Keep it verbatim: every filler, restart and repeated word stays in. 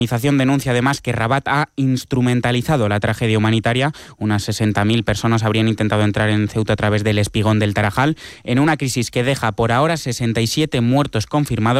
La organización denuncia además que Rabat ha instrumentalizado la tragedia humanitaria. Unas sesenta mil personas habrían intentado entrar en Ceuta a través del espigón del Tarajal, en una crisis que deja por ahora sesenta y siete muertos confirmados